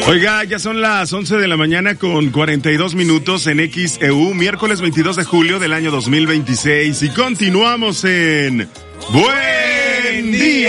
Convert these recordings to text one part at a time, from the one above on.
Oiga, ya son las 11 de la mañana con 42 minutos en XEU, miércoles 22 de julio del año 2026 y continuamos en Buen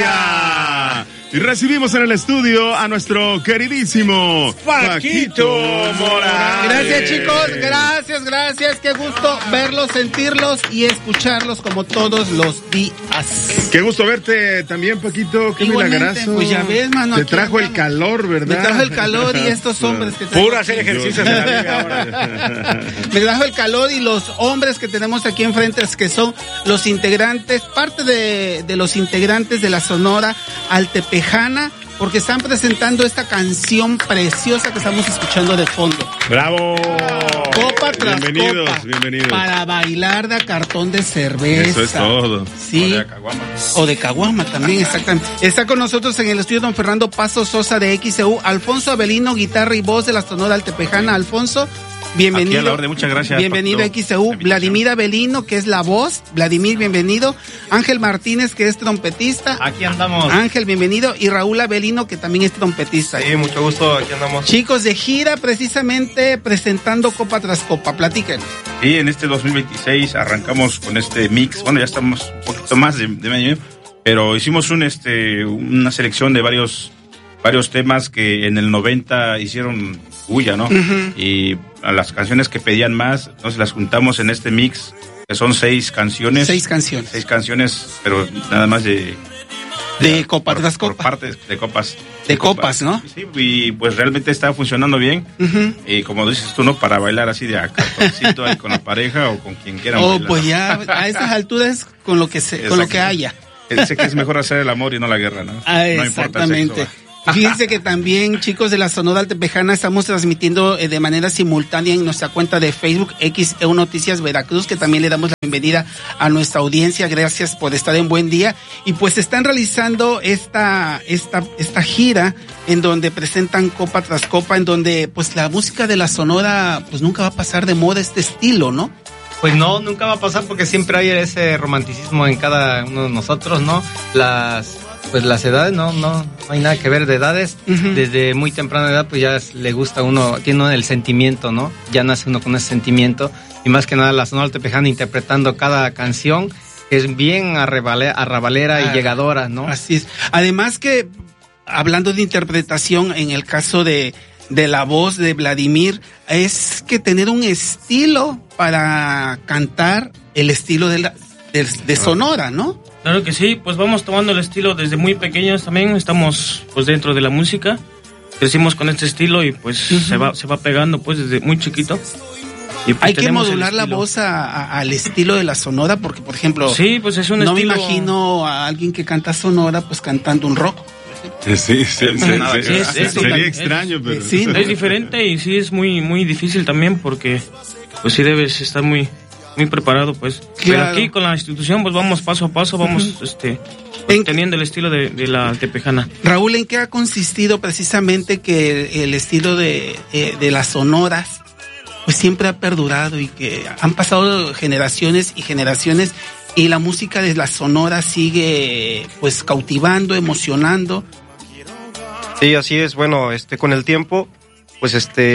Día. Y recibimos en el estudio a nuestro queridísimo Paquito Morales. Gracias, chicos, gracias. Qué gusto verlos, sentirlos y escucharlos como todos los días. Qué gusto verte también, Paquito. Qué milagroso. Pues ya ves, mano. Te trajo el calor, ¿verdad? Me trajo el calor y estos hombres que puro hacer ejercicios en la vida ahora. Me trajo el calor y los hombres que tenemos aquí enfrente, que son los integrantes, parte de los integrantes de la Sonora Altepejana, porque están presentando esta canción preciosa que estamos escuchando de fondo. ¡Bravo! Copa tras bienvenidos, copa. Bienvenidos. Para bailar de cartón de cerveza. Eso es todo. Sí. O de O de caguama también, exactamente. Está con nosotros en el estudio don Fernando Paso Sosa de XEU, Alfonso Avelino, guitarra y voz de la Sonora Altepejana. Alfonso, bienvenido. Aquí a la orden, muchas gracias. Bienvenido a XEU. Vladimir Avelino, que es la voz. Vladimir, bienvenido. Ángel Martínez, que es trompetista. Aquí andamos. Ángel, bienvenido. Y Raúl Avelino, que también es trompetista. Sí, mucho gusto, aquí andamos. Chicos, de gira precisamente presentando copa tras copa. Platiquen. Sí, en este 2026 arrancamos con este mix. Bueno, ya estamos un poquito más de medio, pero hicimos una selección de varios temas que en el 90 hicieron bulla, ¿no? Uh-huh. Y a las canciones que pedían más, entonces las juntamos en este mix, que son 6 canciones. 6 canciones. 6 canciones, pero nada más de copa tras copa. Por partes de copas. De copas, ¿no? Sí, y pues realmente está funcionando bien. Uh-huh. Y como dices tú, ¿no? Para bailar así de a cartoncito ahí con la pareja o con quien quiera. Oh, pues ya a esas alturas con lo que haya. Sé que es mejor hacer el amor y no la guerra, ¿no? Ah, no exactamente. Fíjense que también, chicos de la Sonora Altepejana, estamos transmitiendo de manera simultánea en nuestra cuenta de Facebook, XEU Noticias Veracruz, que también le damos la bienvenida a nuestra audiencia. Gracias por estar en Buen Día. Y pues están realizando esta gira en donde presentan copa tras copa, en donde pues la música de la Sonora pues nunca va a pasar de moda este estilo, ¿no? Pues no, nunca va a pasar porque siempre hay ese romanticismo en cada uno de nosotros, ¿no? Las edades no hay nada que ver de edades. Uh-huh. Desde muy temprana edad pues ya le gusta a uno, tiene uno el sentimiento, ¿no? Ya nace uno con ese sentimiento y más que nada la Sonora Altepejana interpretando cada canción que es bien arrabalera y llegadora, ¿no? Así es. Además que hablando de interpretación, en el caso de la voz de Vladimir, es que tener un estilo para cantar el estilo de Sonora, ¿no? Claro que sí, pues vamos tomando el estilo desde muy pequeños también, estamos pues dentro de la música, crecimos con este estilo y pues uh-huh. se va pegando pues desde muy chiquito. Y pues hay que modular la voz al estilo de la Sonora porque, por ejemplo, sí, pues es un no estilo... me imagino a alguien que canta Sonora pues cantando un rock. Sí, sería extraño, pero... Sí, es diferente y sí es muy, muy difícil también porque pues sí debes estar muy preparado, pues. Claro. Pero aquí con la institución pues vamos paso a paso, vamos teniendo el estilo de la Altepejana. Raúl, ¿en qué ha consistido precisamente que el estilo de las sonoras pues siempre ha perdurado y que han pasado generaciones y generaciones y la música de la Sonora sigue pues cautivando, emocionando? Sí, así es. Bueno, con el tiempo pues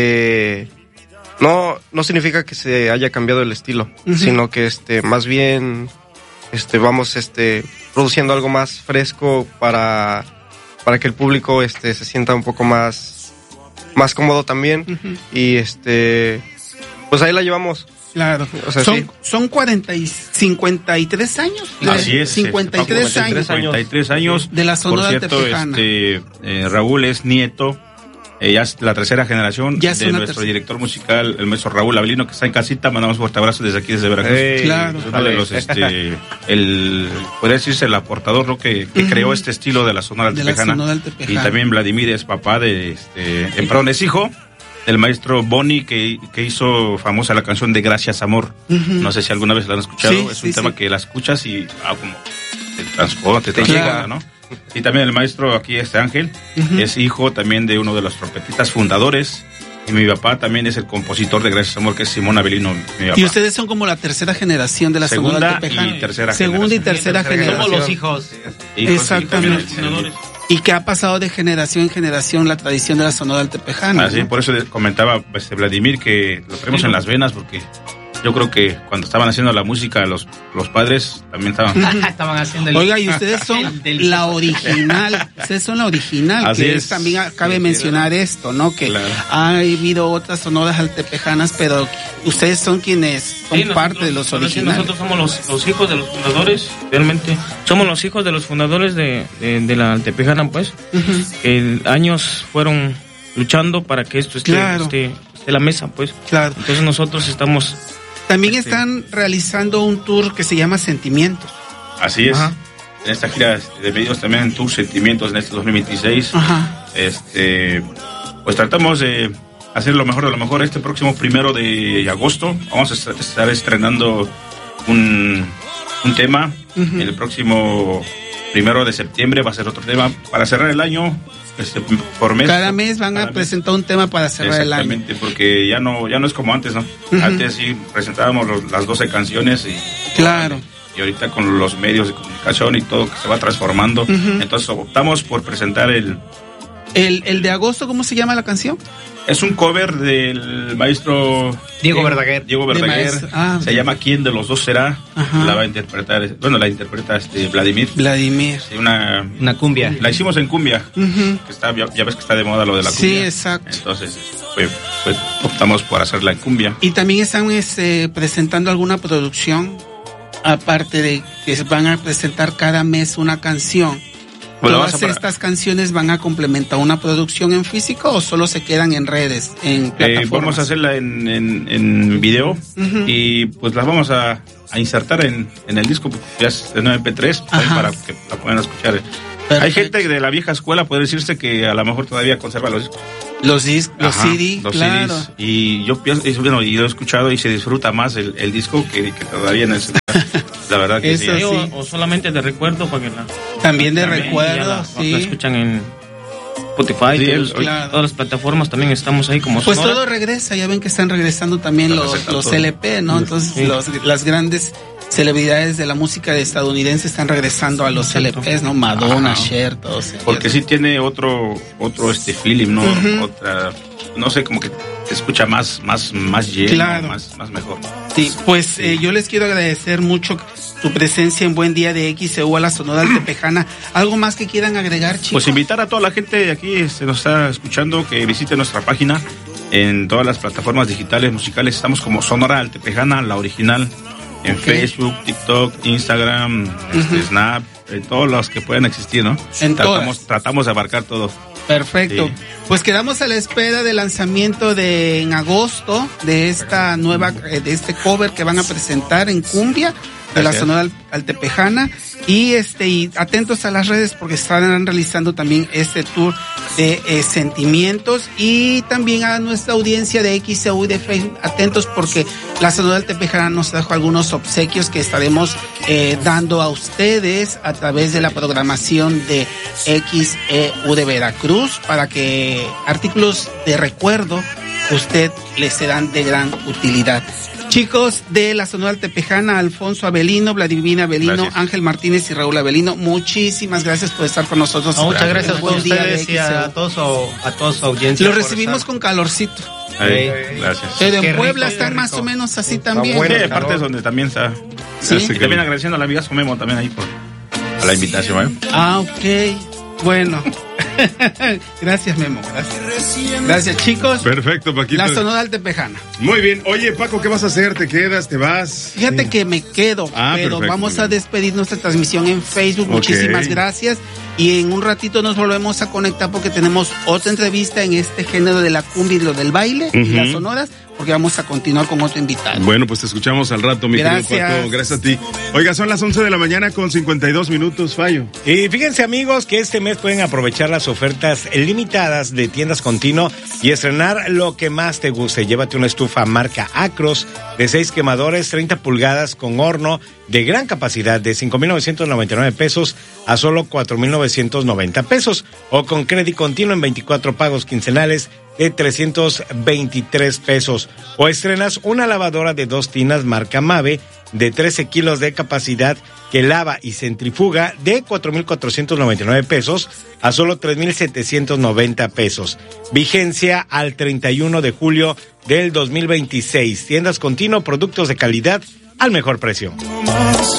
no significa que se haya cambiado el estilo, uh-huh. sino que más bien vamos produciendo algo más fresco para que el público se sienta un poco más cómodo también. Uh-huh. Y pues ahí la llevamos. Claro. O sea, son 53 años. Así es. 53 años de la Sonora Altepejana. Raúl es nieto. Ya es la tercera generación de nuestro director musical, el maestro Raúl Avelino, que está en casita. Mandamos fuerte abrazo desde aquí, desde Veracruz. Claro. Es uno de los, podría decirse el aportador, ¿no? que uh-huh. creó este estilo de la Sonora Altepejana. Y también Vladimir es papá perdón, es hijo del maestro Boni, que hizo famosa la canción de Gracias Amor. Uh-huh. No sé si alguna vez la han escuchado. Sí, es un tema que la escuchas y como te transporta, te llega, ¿no? Y también el maestro aquí, Ángel, uh-huh. es hijo también de uno de los trompetistas fundadores. Y mi papá también es el compositor de Gracias Amor, que es Simón Avelino, mi papá. Y ustedes son como la tercera generación de la Sonora Altepejana. Segunda y tercera generación. generación. Somos los hijos. Exactamente. Y que ha pasado de generación en generación la tradición de la Sonora Altepejana. Así, ¿no? Por eso comentaba Vladimir que lo tenemos en las venas, porque yo creo que cuando estaban haciendo la música los padres también estaban haciendo el... Oiga, y ustedes son la original, Así que es. También cabe mencionar esto, ¿no? Que claro, ha habido otras sonoras altepejanas, pero ustedes son quienes son parte de los originales. Nosotros somos los hijos de los fundadores, realmente somos los hijos de los fundadores de la altepejana, pues, que años fueron luchando para que esto esté la mesa, pues. Claro. Entonces nosotros estamos... También están realizando un tour que se llama Sentimientos. Así es. Ajá. En esta gira de medios también en Tour Sentimientos en este 2026. Ajá. Pues tratamos de hacer lo mejor de lo mejor. Este próximo 1 de agosto vamos a estar estrenando un tema. El próximo 1 de septiembre va a ser otro tema para cerrar el año. Por mes. Cada mes van a presentar un tema para cerrar el año. Exactamente, porque ya no es como antes, ¿no? Antes sí presentábamos las 12 canciones y... Claro. Y ahorita con los medios de comunicación y todo que se va transformando, entonces optamos por presentar el de agosto. ¿Cómo se llama la canción? Es un cover del maestro Diego Verdaguer. Se llama ¿Quién de los dos será? La va a interpretar, la interpreta Vladimir. Sí, una cumbia. La hicimos en cumbia, que está, ya ves que está de moda lo de la cumbia. Sí, exacto. Entonces optamos por hacerla en cumbia. Y también están presentando alguna producción, aparte de que van a presentar cada mes una canción. ¿Todas estas canciones van a complementar una producción en físico o solo se quedan en redes, en plataformas? Vamos a hacerla en video y pues las vamos a insertar en el disco, ya es en MP3 para que la puedan escuchar. Perfecto. Hay gente de la vieja escuela, puede decirse que a lo mejor todavía conserva los discos. Los CD, claro. CDs. Y yo pienso, y lo he escuchado y se disfruta más el disco que todavía en el celular. La verdad que sí. O solamente de recuerdo para que también de recuerdo, la escuchan en Spotify, todas las plataformas también estamos ahí como pues Sonora. Todo regresa, ya ven que están regresando también los LP, ¿no? Entonces las grandes celebridades de la música estadounidense están regresando a los LPs, ¿no? Madonna, Cher, todos. Porque sí tiene otro feeling, ¿no? Otra, no sé, como que se escucha más lleno, más mejor. Sí, pues yo les quiero agradecer mucho tu presencia en Buen Día de XEU a la Sonora Altepejana. ¿Algo más que quieran agregar, chicos? Pues invitar a toda la gente de aquí se nos está escuchando que visite nuestra página en todas las plataformas digitales musicales. Estamos como Sonora Altepejana, la original, en Facebook, TikTok, Instagram, Snap, todos los que puedan existir, ¿no? Tratamos de abarcar todo. Perfecto. Sí. Pues quedamos a la espera del lanzamiento en agosto de esta de este cover que van a presentar en cumbia de la Sonora Altepejana y atentos a las redes porque estarán realizando también este tour de Sentimientos y también a nuestra audiencia de XEU y de Facebook, atentos porque la Sonora Altepejana nos trajo algunos obsequios que estaremos dando a ustedes a través de la programación de XEU de Veracruz para que artículos de recuerdo usted les serán de gran utilidad. Chicos de la Sonora Altepejana, Alfonso Avelino, Vladimir Avelino, gracias. Ángel Martínez y Raúl Avelino, muchísimas gracias por estar con nosotros. Muchas gracias a ustedes y a toda su audiencia. Lo recibimos con calorcito. Gracias. Pero en Puebla están más o menos así también. Sí, hay partes donde también está. Sí. También agradeciendo a la amiga Memo también ahí por la invitación. Ok. Bueno. Gracias, Memo. Gracias, chicos. Perfecto, Paquito. La Sonora Altepejana. Muy bien. Oye, Paco, ¿qué vas a hacer? ¿Te quedas? ¿Te vas? Fíjate que me quedo, pero perfecto. Vamos a despedir nuestra transmisión en Facebook. Muchísimas gracias. Y en un ratito nos volvemos a conectar porque tenemos otra entrevista en este género de la cumbia y lo del baile y las sonoras, porque vamos a continuar con otro invitado. Bueno, pues te escuchamos al rato, mi querido Paco. Gracias a ti. Oiga, son las 11 de la mañana con 52 minutos, Fallo. Y fíjense, amigos, que este mes pueden aprovechar las ofertas limitadas de Tiendas Continuo y estrenar lo que más te guste. Llévate una estufa marca Acros de 6 quemadores, 30 pulgadas con horno de gran capacidad de 5,999 pesos a solo 4,990 pesos o con crédito continuo en 24 pagos quincenales de 323 pesos. O estrenas una lavadora de 2 tinas marca Mave de 13 kilos de capacidad que lava y centrifuga de 4,499 pesos a solo 3,790 pesos. Vigencia al 31 de julio del 2026. Tiendas Continuo, productos de calidad al mejor precio.